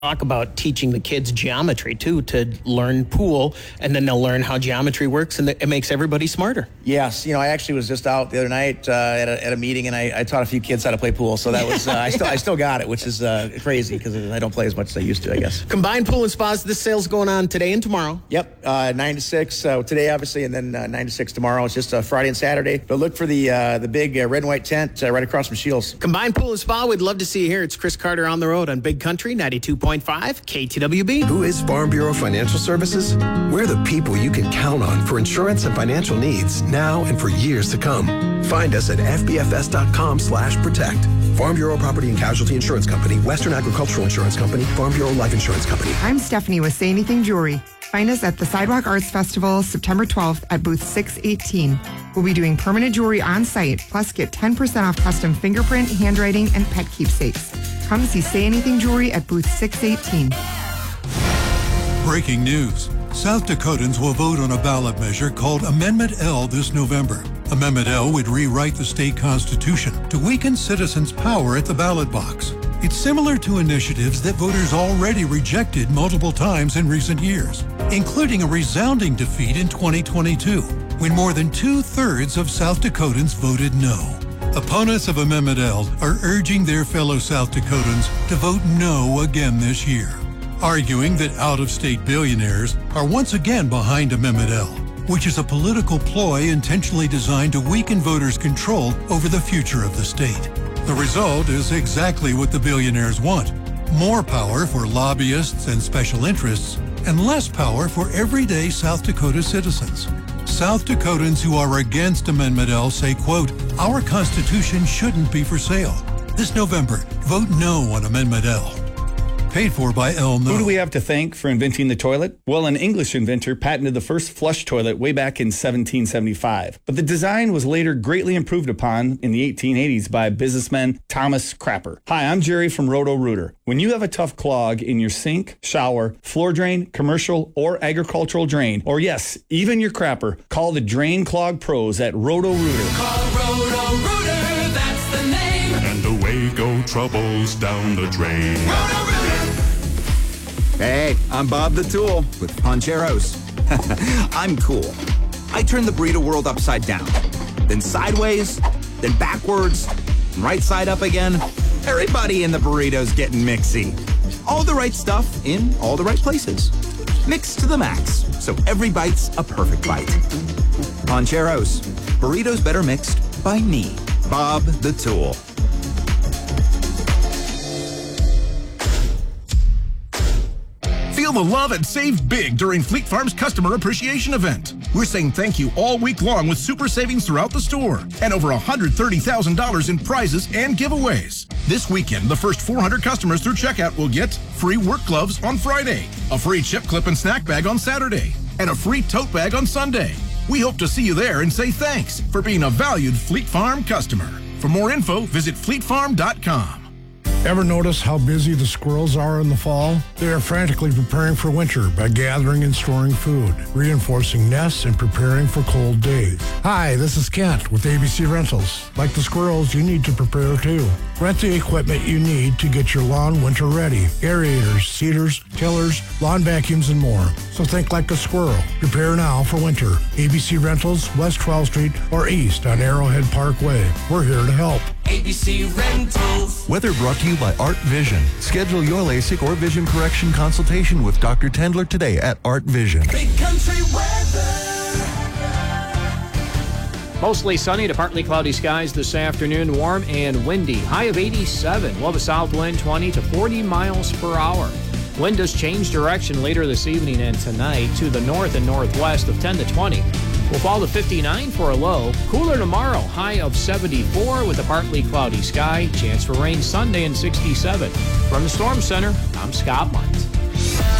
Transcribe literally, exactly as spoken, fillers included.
talk about teaching the kids geometry too, to learn pool, and then they'll learn how geometry works, and it makes everybody smarter. Yes, you know, I actually was just out the other night uh, at, a, at a meeting, and I, I taught a few kids how to play pool. So that was uh, I still I still got it, which is uh, crazy because I don't play as much as I used to, I guess. Combined Pool and Spas. This sale's going on today and tomorrow. Yep, uh, nine to six uh, today, obviously, and then uh, nine to six tomorrow. It's just uh, Friday and Saturday. But look for the uh, the big uh, red and white tent uh, right across from Shields. Combined Pool and Spa. We'd love to see you here. It's Chris Carter on the road on Big Country ninety-two point five K T W B. Who is Farm Bureau Financial Services? We're the people you can count on for insurance and financial needs now and for years to come. Find us at f b f s dot com slash protect. Farm Bureau Property and Casualty Insurance Company, Western Agricultural Insurance Company, Farm Bureau Life Insurance Company. I'm Stephanie with Say Anything Jewelry. Find us at the Sidewalk Arts Festival September twelfth at booth six eighteen. We'll be doing permanent jewelry on site, plus get ten percent off custom fingerprint, handwriting, and pet keepsakes. Come see Say Anything Jewelry at booth six eighteen. Breaking news. South Dakotans will vote on a ballot measure called Amendment L this November. Amendment L would rewrite the state constitution to weaken citizens' power at the ballot box. It's similar to initiatives that voters already rejected multiple times in recent years, including a resounding defeat in twenty twenty-two, when more than two-thirds of South Dakotans voted no. Opponents of Amendment L are urging their fellow South Dakotans to vote no again this year, arguing that out-of-state billionaires are once again behind Amendment L, which is a political ploy intentionally designed to weaken voters' control over the future of the state. The result is exactly what the billionaires want: more power for lobbyists and special interests, and less power for everyday South Dakota citizens. South Dakotans who are against Amendment L say, quote, "Our Constitution shouldn't be for sale." This November, vote no on Amendment L. Paid for by El No. Who do we have to thank for inventing the toilet? Well, an English inventor patented the first flush toilet way back in seventeen seventy-five. But the design was later greatly improved upon in the eighteen eighties by businessman Thomas Crapper. Hi, I'm Jerry from Roto-Rooter. When you have a tough clog in your sink, shower, floor drain, commercial, or agricultural drain, or yes, even your crapper, call the Drain Clog Pros at Roto-Rooter. Call Roto-Rooter, that's the name. And away go troubles down the drain. Roto-Rooter! Hey, I'm Bob the Tool with Poncheros. I'm cool. I turn the burrito world upside down, then sideways, then backwards, and right side up again. Everybody in the burrito's getting mixy. All the right stuff in all the right places. Mixed to the max, so every bite's a perfect bite. Poncheros, burritos better mixed by me, Bob the Tool. Feel the love and save big during Fleet Farm's Customer Appreciation Event. We're saying thank you all week long with super savings throughout the store and over one hundred thirty thousand dollars in prizes and giveaways. This weekend, the first four hundred customers through checkout will get free work gloves on Friday, a free chip clip and snack bag on Saturday, and a free tote bag on Sunday. We hope to see you there and say thanks for being a valued Fleet Farm customer. For more info, visit fleet farm dot com. Ever notice how busy the squirrels are in the fall? They are frantically preparing for winter by gathering and storing food, reinforcing nests, and preparing for cold days. Hi, this is Kent with A B C Rentals. Like the squirrels, you need to prepare too. Rent the equipment you need to get your lawn winter ready. Aerators, seeders, tillers, lawn vacuums, and more. So think like a squirrel. Prepare now for winter. A B C Rentals, West twelfth Street, or east on Arrowhead Parkway. We're here to help. A B C Rentals. Weather brought to you by Art Vision. Schedule your LASIK or vision correction consultation with Doctor Tendler today at Art Vision. Big country weather. Mostly sunny to partly cloudy skies this afternoon, warm and windy. High of eighty-seven. We'll have a south wind twenty to forty miles per hour. Wind does change direction later this evening and tonight to the north and northwest of ten to twenty. We'll fall to fifty-nine for a low. Cooler tomorrow, high of seventy-four with a partly cloudy sky. Chance for rain Sunday and sixty-seven. From the Storm Center, I'm Scott Munt.